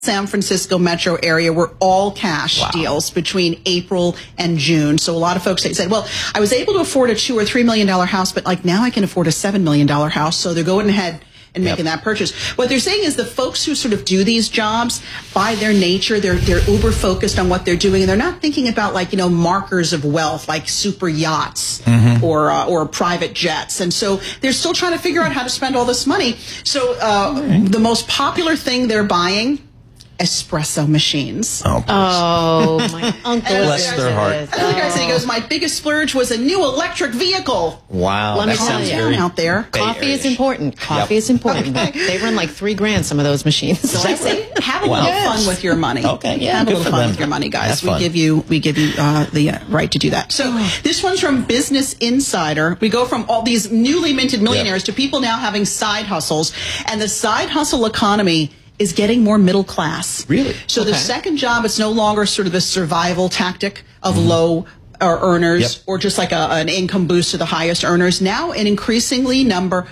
San Francisco metro area were all cash deals between April and June. So a lot of folks said, well, I was able to afford a $2 or $3 million house, but like now I can afford a $7 million house. So they're going ahead and making that purchase. What they're saying is the folks who sort of do these jobs, by their nature, they're uber focused on what they're doing, and they're not thinking about, like, you know, markers of wealth like super yachts or private jets. And so they're still trying to figure out how to spend all this money. So the most popular thing they're buying, espresso machines. Oh, my uncle. Bless their heart. That's the guy said, he goes, my biggest splurge was a new electric vehicle. Wow. Let me That tell sounds you. very out there. Coffee is important. Coffee is important. They run like $3,000, some of those machines. So I say, have a little fun with your money. Okay, yeah, have a good little for fun them. with your money, guys. That's fun. We give you the right to do that. So this one's from Business Insider. We go from all these newly minted millionaires to people now having side hustles, and the side hustle economy is getting more middle class. Really? So the second job, it's no longer sort of the survival tactic of low earners or just like an income boost to the highest earners. Now an increasing number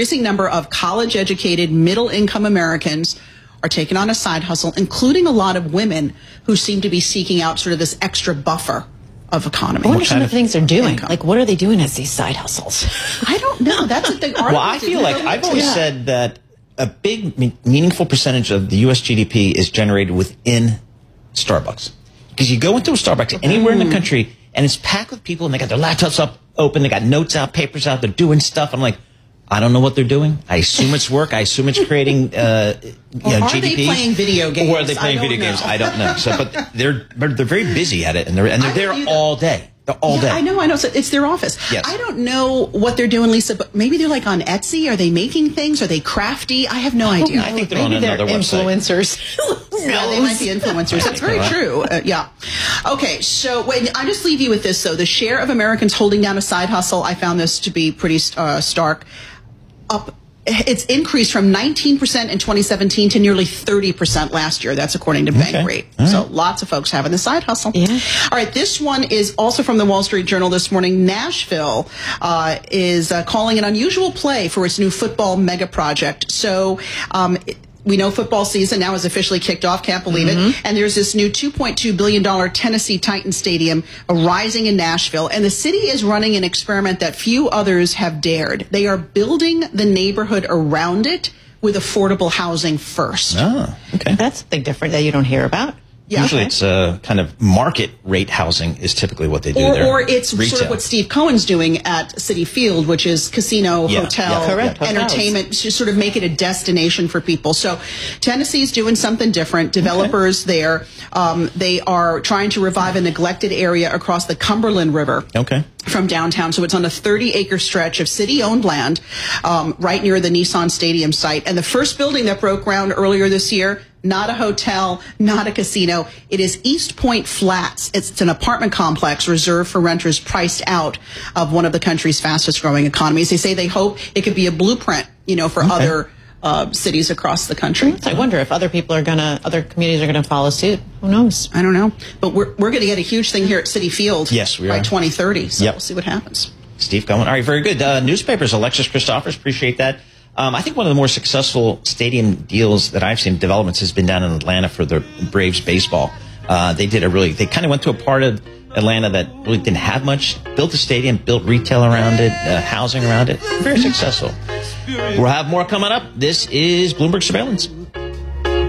of college educated middle income Americans are taking on a side hustle, including a lot of women who seem to be seeking out sort of this extra buffer of economy. I wonder some of the things they're doing. income. Like, what are they doing as these side hustles? I don't know. That's what the Well, I feel like I've always said that a big, meaningful percentage of the U.S. GDP is generated within Starbucks. Because you go into a Starbucks anywhere in the country, and it's packed with people, and they got their laptops up open, they got notes out, papers out, they're doing stuff. I'm like, I don't know what they're doing. I assume it's work. I assume it's creating GDP. Are they playing video games? Or are they playing video games? I don't know. So, but they're very busy at it, and they're there all day. They're all day. I know. So it's their office. Yes. I don't know what they're doing, Lisa, but maybe they're like on Etsy. Are they making things? Are they crafty? I have no idea. I think they're on Maybe they're another website. influencers. Yeah, they might be influencers. That's very true. Yeah. Okay, so I just leave you with this, though. The share of Americans holding down a side hustle, I found this to be pretty stark. It's increased from 19% in 2017 to nearly 30% last year. That's according to Bankrate. All right. So lots of folks having the side hustle. Yeah. All right, this one is also from the Wall Street Journal this morning. Nashville is calling an unusual play for its new football mega project. So we know football season now is officially kicked off. Can't believe it. And there's this new $2.2 billion Tennessee Titans Stadium rising in Nashville. And the city is running an experiment that few others have dared. They are building the neighborhood around it with affordable housing first. Oh, okay. That's something different that you don't hear about. Yeah. Usually it's kind of market rate housing is typically what they do there. Or it's Retail. sort of what Steve Cohen's doing at Citi Field, which is casino, hotel, correct. entertainment, to sort of make it a destination for people. So Tennessee's doing something different. Developers there, they are trying to revive a neglected area across the Cumberland River. Okay. From downtown. So it's on a 30-acre stretch of city-owned land right near the Nissan Stadium site. And the first building that broke ground earlier this year, not a hotel, not a casino. It is East Point Flats. It's an apartment complex reserved for renters priced out of one of the country's fastest-growing economies. They say they hope it could be a blueprint, for other cities across the country. I wonder if other communities are gonna follow suit. Who knows? I don't know. But we're going to get a huge thing here at Citi Field. Yes, we by are. 2030. So we'll see what happens. Steve Cohen. All right, very good. Newspapers, Alexis Christophers, appreciate that. I think one of the more successful stadium deals that I've seen, developments, has been down in Atlanta for the Braves baseball. They kind of went to a part of Atlanta that really didn't have much, built a stadium, built retail around it, housing around it. Very successful. We'll have more coming up. This is Bloomberg Surveillance.